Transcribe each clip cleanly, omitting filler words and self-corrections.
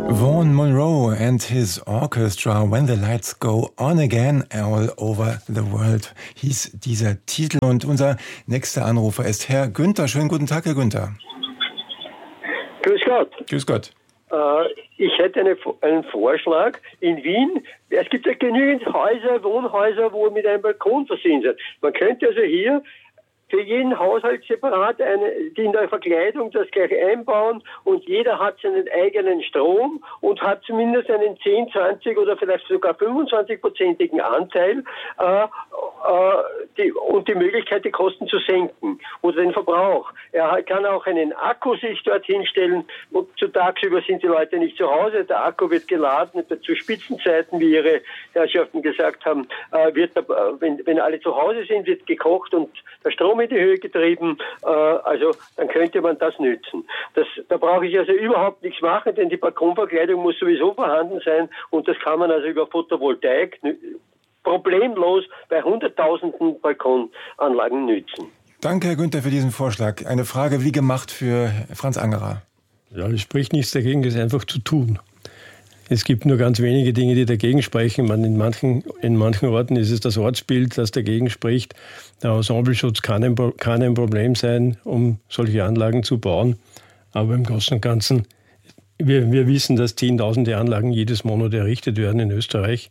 Vaughn Monroe and his orchestra, When the Lights Go On Again, All Over the World, hieß dieser Titel. Und unser nächster Anrufer ist Herr Günther. Schönen guten Tag, Herr Günther. Grüß Gott. Grüß Gott. Ich hätte einen Vorschlag. In Wien, es gibt ja genügend Wohnhäuser, wo mit einem Balkon versehen sind. Man könnte also hier für jeden Haushalt separat die in der Verkleidung das gleich einbauen und jeder hat seinen eigenen Strom und hat zumindest einen 10, 20 oder vielleicht sogar 25-prozentigen Anteil und die Möglichkeit, die Kosten zu senken oder den Verbrauch. Er kann auch einen Akku sich dort hinstellen und tagsüber sind die Leute nicht zu Hause. Der Akku wird geladen zu Spitzenzeiten, wie Ihre Herrschaften gesagt haben, wenn alle zu Hause sind, wird gekocht und der Strom in die Höhe getrieben, also dann könnte man das nützen. Da brauche ich also überhaupt nichts machen, denn die Balkonverkleidung muss sowieso vorhanden sein und das kann man also über Photovoltaik problemlos bei hunderttausenden Balkonanlagen nützen. Danke, Herr Günther, für diesen Vorschlag. Eine Frage wie gemacht für Franz Angerer. Ja, es spricht nichts dagegen, das einfach zu tun. Es gibt nur ganz wenige Dinge, die dagegen sprechen. In manchen Orten ist es das Ortsbild, das dagegen spricht. Der Ensembleschutz kann ein Problem sein, um solche Anlagen zu bauen. Aber im Großen und Ganzen, wir wissen, dass Zehntausende Anlagen jedes Monat errichtet werden in Österreich.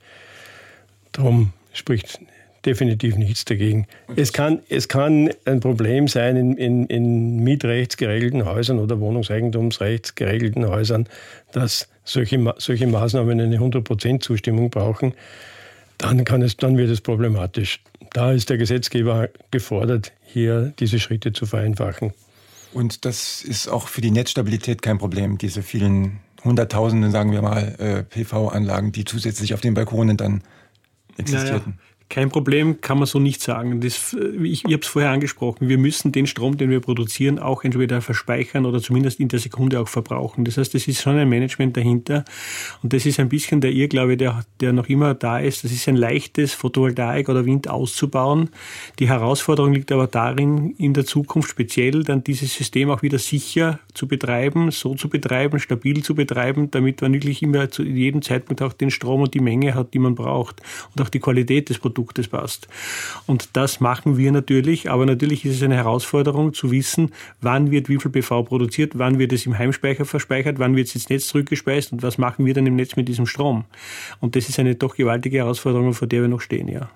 Darum spricht definitiv nichts dagegen. Es kann ein Problem sein in mietrechtsgeregelten Häusern oder wohnungseigentumsrechtsgeregelten Häusern, dass solche Maßnahmen eine 100% Zustimmung brauchen. Dann wird es problematisch. Da ist der Gesetzgeber gefordert, hier diese Schritte zu vereinfachen. Und das ist auch für die Netzstabilität kein Problem, diese vielen Hunderttausenden, sagen wir mal, PV-Anlagen, die zusätzlich auf den Balkonen dann existierten. Naja. Kein Problem, kann man so nicht sagen. Ich habe es vorher angesprochen, wir müssen den Strom, den wir produzieren, auch entweder verspeichern oder zumindest in der Sekunde auch verbrauchen. Das heißt, es ist schon ein Management dahinter und das ist ein bisschen der Irrglaube, der noch immer da ist. Das ist ein leichtes Photovoltaik oder Wind auszubauen. Die Herausforderung liegt aber darin, in der Zukunft speziell dann dieses System auch wieder sicher zu betreiben, so zu betreiben, stabil zu betreiben, damit man wirklich immer zu jedem Zeitpunkt auch den Strom und die Menge hat, die man braucht und auch die Qualität des Produktes passt. Und das machen wir natürlich, aber natürlich ist es eine Herausforderung zu wissen, wann wird wie viel PV produziert, wann wird es im Heimspeicher verspeichert, wann wird es ins Netz zurückgespeist und was machen wir dann im Netz mit diesem Strom. Und das ist eine doch gewaltige Herausforderung, vor der wir noch stehen, ja.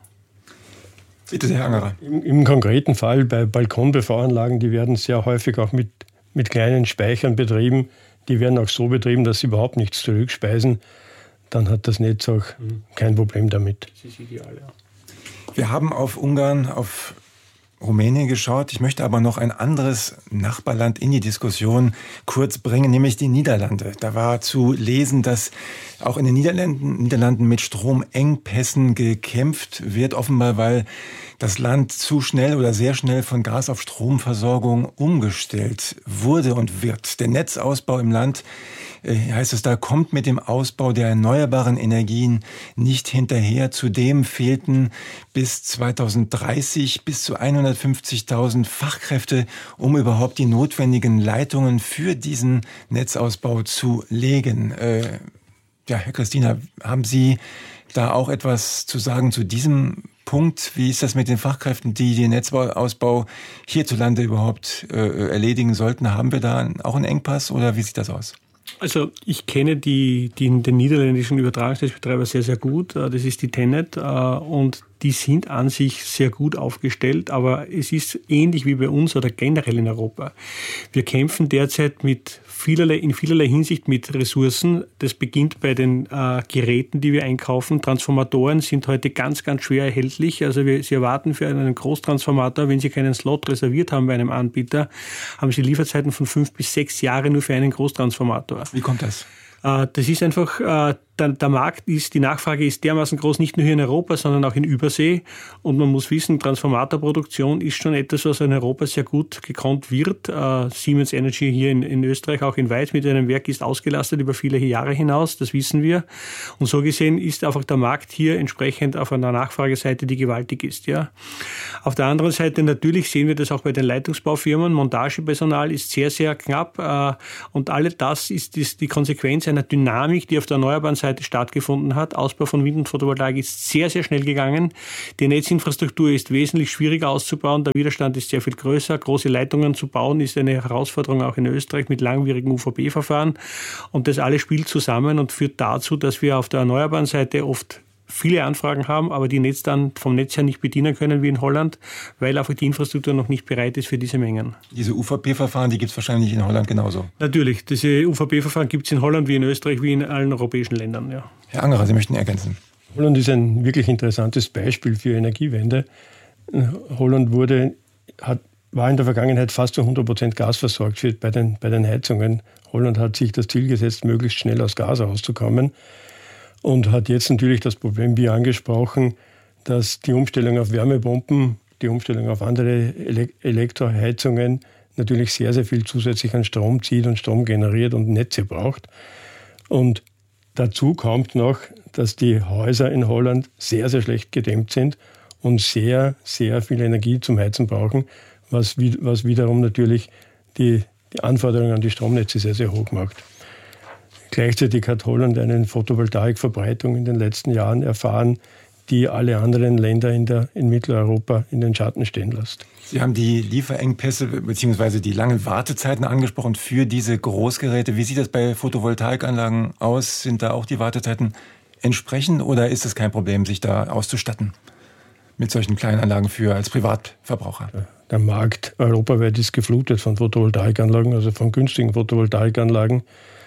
Bitte, Herr Angerer. Im konkreten Fall bei Balkon-PV-Anlagen, die werden sehr häufig auch mit kleinen Speichern betrieben. Die werden auch so betrieben, dass sie überhaupt nichts zurückspeisen. Dann hat das Netz auch kein Problem damit. Das ist ideal, ja. Wir haben auf Ungarn, auf Rumänien geschaut. Ich möchte aber noch ein anderes Nachbarland in die Diskussion kurz bringen, nämlich die Niederlande. Da war zu lesen, dass auch in den Niederlanden mit Stromengpässen gekämpft wird, offenbar weil das Land zu schnell oder sehr schnell von Gas auf Stromversorgung umgestellt wurde und wird. Der Netzausbau im Land, heißt es da, kommt mit dem Ausbau der erneuerbaren Energien nicht hinterher. Zudem fehlten bis 2030 bis zu 150.000 Fachkräfte, um überhaupt die notwendigen Leitungen für diesen Netzausbau zu legen. Herr Christina, haben Sie da auch etwas zu sagen zu diesem Punkt? Wie ist das mit den Fachkräften, die den Netzausbau hierzulande überhaupt erledigen sollten? Haben wir da auch einen Engpass oder wie sieht das aus? Also ich kenne den niederländischen Übertragungsnetzbetreiber sehr, sehr gut. Das ist die TenneT und die sind an sich sehr gut aufgestellt, aber es ist ähnlich wie bei uns oder generell in Europa. Wir kämpfen derzeit in vielerlei Hinsicht mit Ressourcen. Das beginnt bei den Geräten, die wir einkaufen. Transformatoren sind heute ganz, ganz schwer erhältlich. Also Sie erwarten für einen Großtransformator, wenn Sie keinen Slot reserviert haben bei einem Anbieter, haben Sie Lieferzeiten von 5 bis 6 Jahre nur für einen Großtransformator. Wie kommt das? Das ist einfach, der Markt die Nachfrage ist dermaßen groß, nicht nur hier in Europa, sondern auch in Übersee. Und man muss wissen, Transformatorproduktion ist schon etwas, was in Europa sehr gut gekonnt wird. Siemens Energy hier in Österreich, auch in Weiz mit einem Werk, ist ausgelastet über viele Jahre hinaus, das wissen wir. Und so gesehen ist einfach der Markt hier entsprechend auf einer Nachfrageseite, die gewaltig ist. Ja. Auf der anderen Seite natürlich sehen wir das auch bei den Leitungsbaufirmen. Montagepersonal ist sehr, sehr knapp. Und all das ist die Konsequenz einer Dynamik, die auf der erneuerbaren Seite stattgefunden hat. Ausbau von Wind und Photovoltaik ist sehr, sehr schnell gegangen. Die Netzinfrastruktur ist wesentlich schwieriger auszubauen. Der Widerstand ist sehr viel größer. Große Leitungen zu bauen ist eine Herausforderung auch in Österreich mit langwierigen UVB-Verfahren. Und das alles spielt zusammen und führt dazu, dass wir auf der erneuerbaren Seite oft viele Anfragen haben, aber die dann vom Netz her nicht bedienen können wie in Holland, weil einfach die Infrastruktur noch nicht bereit ist für diese Mengen. Diese UVP-Verfahren, die gibt es wahrscheinlich in Holland genauso? Natürlich. Diese UVP-Verfahren gibt es in Holland wie in Österreich, wie in allen europäischen Ländern. Ja. Herr Angerer, Sie möchten ergänzen. Holland ist ein wirklich interessantes Beispiel für Energiewende. Holland war in der Vergangenheit fast zu 100% Gas versorgt bei den Heizungen. Holland hat sich das Ziel gesetzt, möglichst schnell aus Gas rauszukommen. Und hat jetzt natürlich das Problem, wie angesprochen, dass die Umstellung auf Wärmepumpen, die Umstellung auf andere Elektroheizungen natürlich sehr, sehr viel zusätzlich an Strom zieht und Strom generiert und Netze braucht. Und dazu kommt noch, dass die Häuser in Holland sehr, sehr schlecht gedämmt sind und sehr, sehr viel Energie zum Heizen brauchen, was wiederum natürlich die Anforderungen an die Stromnetze sehr, sehr hoch macht. Gleichzeitig hat Holland eine Photovoltaikverbreitung in den letzten Jahren erfahren, die alle anderen Länder in Mitteleuropa in den Schatten stehen lässt. Sie haben die Lieferengpässe bzw. die langen Wartezeiten angesprochen für diese Großgeräte. Wie sieht das bei Photovoltaikanlagen aus? Sind da auch die Wartezeiten entsprechend oder ist es kein Problem, sich da auszustatten mit solchen kleinen Anlagen als Privatverbraucher? Der Markt europaweit ist geflutet von Photovoltaikanlagen, also von günstigen Photovoltaikanlagen.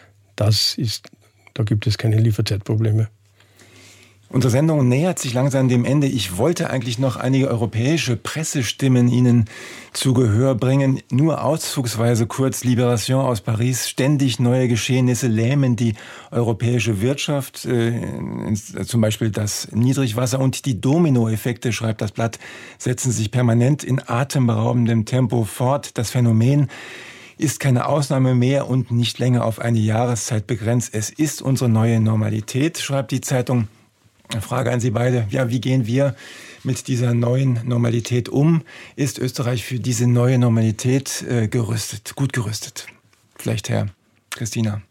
Da gibt es keine Lieferzeitprobleme. Unsere Sendung nähert sich langsam dem Ende. Ich wollte eigentlich noch einige europäische Pressestimmen Ihnen zu Gehör bringen. Nur auszugsweise kurz. Libération aus Paris. Ständig neue Geschehnisse lähmen die europäische Wirtschaft. Zum Beispiel das Niedrigwasser und die Dominoeffekte, schreibt das Blatt, setzen sich permanent in atemberaubendem Tempo fort. Das Phänomen ist keine Ausnahme mehr und nicht länger auf eine Jahreszeit begrenzt. Es ist unsere neue Normalität, schreibt die Zeitung. Eine Frage an Sie beide. Ja, wie gehen wir mit dieser neuen Normalität um? Ist Österreich für diese neue Normalität gut gerüstet? Vielleicht Herr Christina.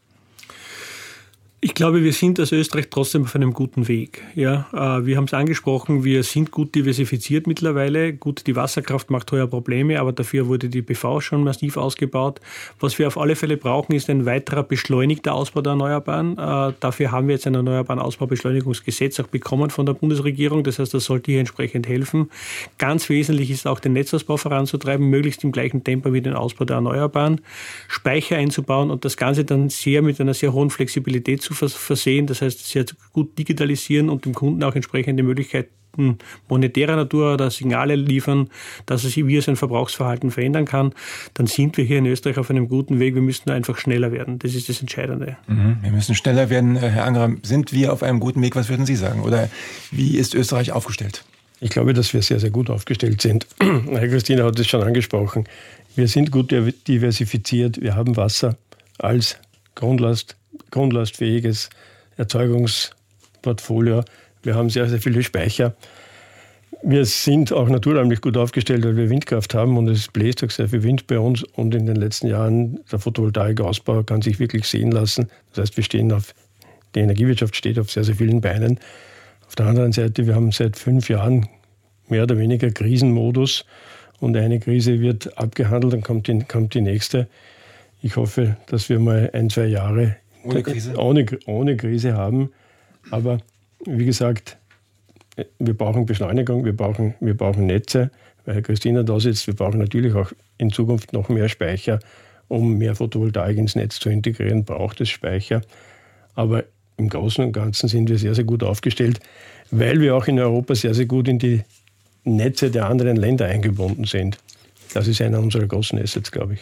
Ich glaube, wir sind als Österreich trotzdem auf einem guten Weg. Ja, wir haben es angesprochen, wir sind gut diversifiziert mittlerweile. Gut, die Wasserkraft macht heuer Probleme, aber dafür wurde die PV schon massiv ausgebaut. Was wir auf alle Fälle brauchen, ist ein weiterer beschleunigter Ausbau der Erneuerbaren. Dafür haben wir jetzt ein Erneuerbaren Ausbaubeschleunigungsgesetz auch bekommen von der Bundesregierung. Das heißt, das sollte hier entsprechend helfen. Ganz wesentlich ist auch den Netzausbau voranzutreiben, möglichst im gleichen Tempo wie den Ausbau der Erneuerbaren, Speicher einzubauen und das Ganze dann mit einer sehr hohen Flexibilität zu versehen, das heißt sehr gut digitalisieren und dem Kunden auch entsprechende Möglichkeiten monetärer Natur oder Signale liefern, dass er sich wie sein Verbrauchsverhalten verändern kann, dann sind wir hier in Österreich auf einem guten Weg. Wir müssen nur einfach schneller werden. Das ist das Entscheidende. Wir müssen schneller werden. Herr Angerer, sind wir auf einem guten Weg? Was würden Sie sagen? Oder wie ist Österreich aufgestellt? Ich glaube, dass wir sehr, sehr gut aufgestellt sind. Herr Christina hat es schon angesprochen. Wir sind gut diversifiziert. Wir haben Wasser als grundlastfähiges Erzeugungsportfolio. Wir haben sehr, sehr viele Speicher. Wir sind auch naturräumlich gut aufgestellt, weil wir Windkraft haben und es bläst auch sehr viel Wind bei uns. Und in den letzten Jahren der Photovoltaikausbau kann sich wirklich sehen lassen. Das heißt, die Energiewirtschaft steht auf sehr, sehr vielen Beinen. Auf der anderen Seite, wir haben seit 5 Jahren mehr oder weniger Krisenmodus und eine Krise wird abgehandelt, dann kommt die nächste. Ich hoffe, dass wir mal 1-2 Jahre ohne Krise haben. Aber wie gesagt, wir brauchen Beschleunigung, wir brauchen Netze, weil Herr Christina da sitzt. Wir brauchen natürlich auch in Zukunft noch mehr Speicher, um mehr Photovoltaik ins Netz zu integrieren, braucht es Speicher. Aber im Großen und Ganzen sind wir sehr, sehr gut aufgestellt, weil wir auch in Europa sehr, sehr gut in die Netze der anderen Länder eingebunden sind. Das ist einer unserer großen Assets, glaube ich.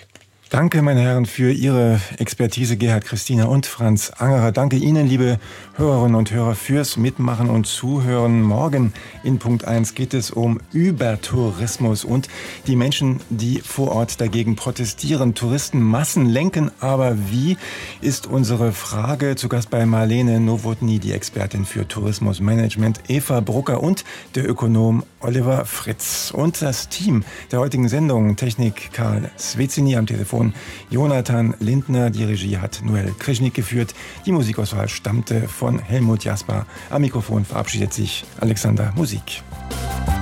Danke, meine Herren, für Ihre Expertise, Gerhard Christina und Franz Angerer. Danke Ihnen, liebe Hörerinnen und Hörer, fürs Mitmachen und Zuhören. Morgen in Punkt 1 geht es um Übertourismus und die Menschen, die vor Ort dagegen protestieren. Touristenmassen lenken, aber wie, ist unsere Frage. Zu Gast bei Marlene Nowotny, die Expertin für Tourismusmanagement, Eva Brucker und der Ökonom Oliver Fritz. Und das Team der heutigen Sendung, Technik Karl Svezini am Telefon, Jonathan Lindner, die Regie hat Noel Krischnik geführt, die Musikauswahl stammte von Helmut Jasper. Am Mikrofon verabschiedet sich Alexander Musik.